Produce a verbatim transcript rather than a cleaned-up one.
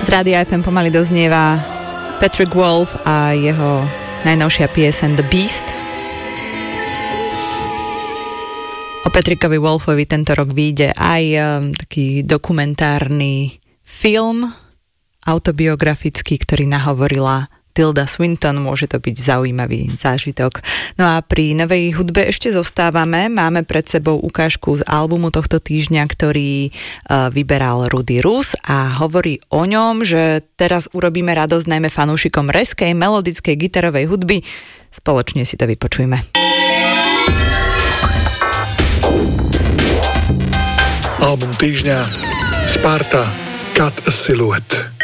Rádia ef em pomaly doznieva Patrick Wolf a jeho najnovšia pieseň The Beast. O Patrickovi Wolfovi tento rok vyjde aj um, taký dokumentárny film autobiografický, ktorý nahovorila Tilda Swinton, môže to byť zaujímavý zážitok. No a pri novej hudbe ešte zostávame, máme pred sebou ukážku z albumu tohto týždňa, ktorý uh, vyberal Rudy Rus a hovorí o ňom, že teraz urobíme radosť najmä fanúšikom reskej, melodickej gitarovej hudby. Spoločne si to vypočujme. Album týždňa Sparta Cut a Silhouette.